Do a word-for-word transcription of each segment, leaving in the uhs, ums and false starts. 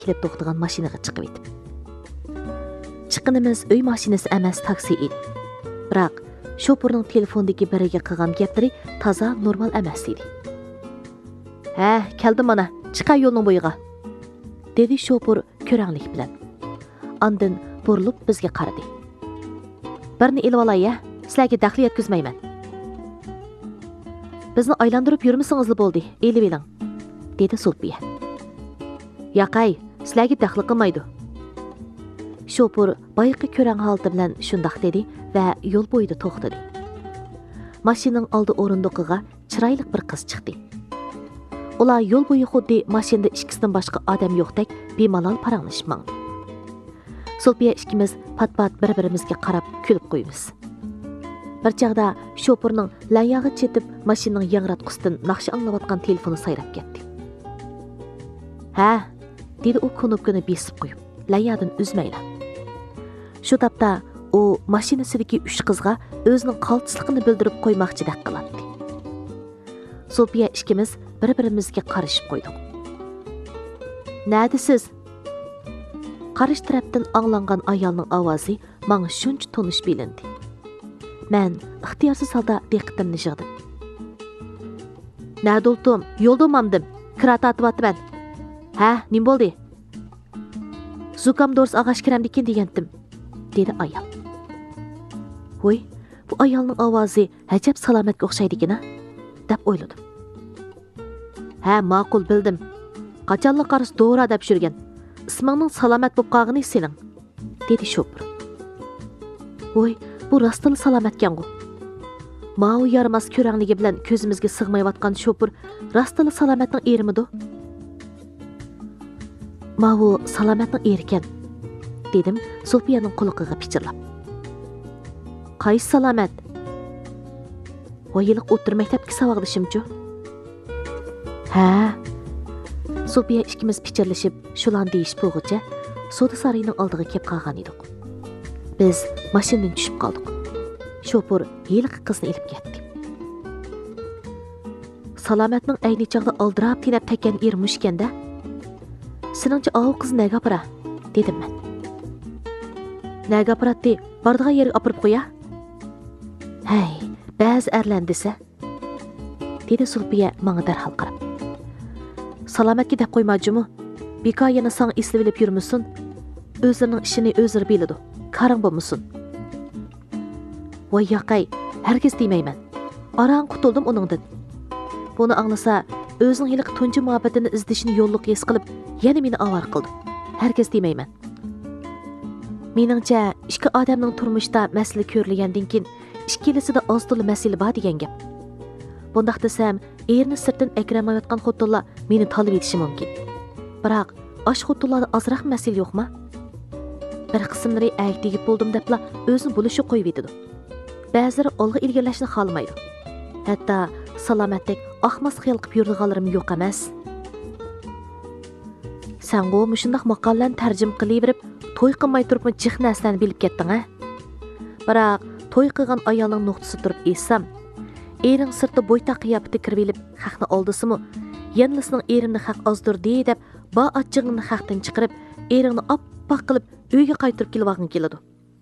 kelib to'xtagan mashinaga chiqib etib. Chiqqanimiz uy mashinasi emas, taksi edi. Biroq shoförning telefondagi biriga qilgan gaplari toza normal emas edi. "Ha, keldim mana, chiqay yo'lning bo'yiga", dedi shoför ko'ranglik bilan. Ondan burilib bizga qaradi. "Birini elib olay, sizlarga daxli yetkazmayman. Bizni aylantirib yurmisingizli bo'ldi, elib eling", dedi Zulfiya. "Yo'qay, sizlarga daxli qilmaydi." Shoför bayqi ko'rang holati bilan shundoq dedi va yo'l bo'yida to'xtadi. Mashinaning oldi o'rindiqiga chiroyli bir qiz chiqdi. Ular yo'l bo'yi xuddi mashinada ikkisidan boshqa odam yo'qdek bemalol paranglashib mangdi. Zulfiya ikkimiz pat-pat bir-birimizga qarab kulib qo'yamiz. Bir chaqda shoförning lanyog'i chetib mashinaning yangratqusidan naqsh anglayotgan telefoni sayrab ketdi. "Ha", dedi u knopkani besib qo'yib, lanyadan uzmayla. Shu topda u mashinasidagi uch qizga o'zining qaltisligini bildirib qo'ymoqchidek qiladi. Zulfiya ikkimiz bir-birimizga qarashib qo'ydik. "Nədisiz?" Qarish tarafdan anglangan ayolning ovozi menga shuncha tonish bilindi. Men ixtiyorsiz holda diqqatimni yig'dim. "Nada o'ldim, yo'lda mamdim, kira tatyapman." "Ha, nim bo'ldi?" "Zukam dors ag'ash kiramdikin degandim", dedi ayol. "Voy, bu ayolning ovozi ajab salomatga o'xshaydi-ku, deb o'yladim. "Ha, ma'qul bildim. Qachonli qarish do'ra deb shurgan. Ismingning salomat bo'lib qolgani sening", dedi shoför. "Voy, bu rostdan salomatkan-ku. Ma'u yaramas ko'rangligi bilan ko'zimizga sig'mayotgan shoför rostdan salomatning erimidu?" "Ma'u salomatning erikan", dedim Zulfiyaning quloqiga pichirlab. "Qaysi salomat?" "Voyiliq o'tir maktabga savog'dishimchu." "Ha." Zulfiya ikkimiz pichirlashib, shulan deyish bo'g'icha Soda saroyining oldiga kelib qolgan edik. Biz mashinadan tushib qoldik. Shoför yiliq qizni ilib ketdi. "Salomatning ayni chaqda oldirab tinab tekkan ermushkanda, seningcha ovu qiz nega apara?" dedim men. "Nega aparatdi? Bardigan yerga apirib qo'ya." "Hey, ba'zi erlar desa", dedi Zulfiya menga darhol qarab. "Salomatga deb qo'ymajimu? Beka yana sang esli bilib yurmusun? O'zlarining ishini o'zlari biladi. Qaring bo'lmasin." "Voy yoqay, hargiz demayman. Arang qutuldim uningdan." Buni anglasa, o'zining yiliq tunji muhabbatini izdishini yo'lliq his qilib, yana meni avar qildi. Hargiz demayman. Meningcha, ikki odamning turmushda masala ko'rilgandan keyin ikkilisida oz-to'la masala bor degan gap. Bundaq desam, erni sirtdan akramayotgan xotinlar meni talab etishi mumkin. Biroq, osh xotinlarda ozroq masala yo'qmi? Bir qismlari ayg tegib bo'ldim debla o'zini bo'lishib qo'yib etadi. Ba'zilari olg'a ilgirlashni xohlamaydi. Hatto salomatlik ahmas xiyol qilib yurganlarim yo'q emas. Sen go mushundaq maqollarni tarjim qilib berib, to'y qilmay turibmi jiq narsani bilib ketding, ha? Biroq, to'y qilgan ayolning nuqtasi turib esam, ering sirtda bo'yta qiyofati kirib elib, haqni oldisimi, yanlisining erimni haq ozdir deb, ba achchig'ini haqdan chiqarib, eringni oppoq qilib uyga qaytirib kelib keladi.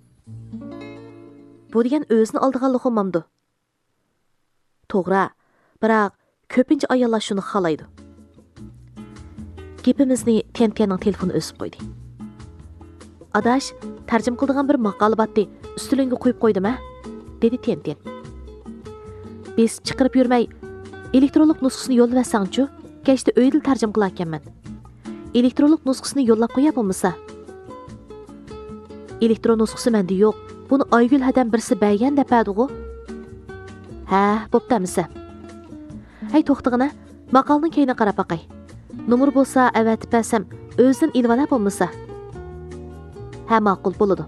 Bu degan o'zini oldiganlik olmamdi. To'g'ri, biroq ko'pincha ayollar shuni xohlaydi. Gapimizni Tentiyaning telefoni o'sib qo'ydi. "Adash, tarjim qildigan bir maqola batdi, ustilingga qo'yib qo'ydim-a?" dedi Tentiyan. "Biz chiqarib yurmay, elektronlik nusxasini yo'llasang-chu, kechda uyda tarjim qilarkanman. Elektronlik nusxasini yo'llab qo'yab bo'lmasa?" "Elektron nusxasi menda yo'q. Buni Aygul hadam birsi bergan depadi-ku." "Ha, bo'ptamisa." "Hay to'xtag'ina, maqolning keyini qarab baqay. Numur bo'lsa avatib bersam, o'zidan ilib olib bo'lmasa?" "Ha, ma'qul bo'ladi."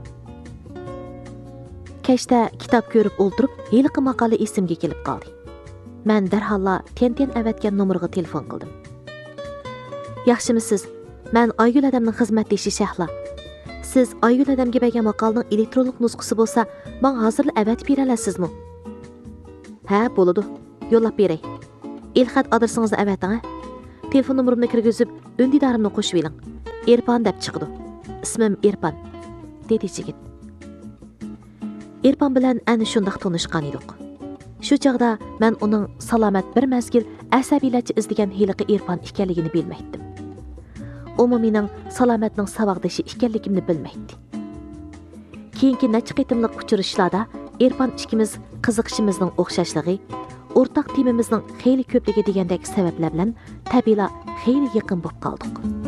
Kechda kitob ko'rib o'ltirib, yiliqi maqola esimga kelib qoldi. Men darhol Tentiyan avatgan nomerga telefon qildim. "Yaxshimisiz? Men Aygul adamning xizmatdoshi Shahla. Siz Aygul adamga bergan maqolning elektronlik nusxasi bo'lsa, men hozirla avatib bera olasizmi?" "Ha, bo'ladi. Yo'llab beray. El xat adresingizni avating-a. Telefon nomerimni kirgizib, undidorimni qo'shib eling. Erpan deb chiqdi. İsmim Erpan, dedi yigit. Erpan bilan ana shundoq tanishgan edik. Shu chaqda men uning salomat bir mazgil asabiylarcha izlagan hiliqi Erpan ekanligini bilmaydim. Umu mening salomatning savaqdashi ekanligimni bilmaydi. Keyingi necha qitimliq uchrashishlarda Erpan ikkimiz qiziqishimizning o'xshashligi, o'rtaq temamizning xeyli ko'pligi degandek sabablar bilan tabiiyla xeyli yaqin bo'lib qoldik.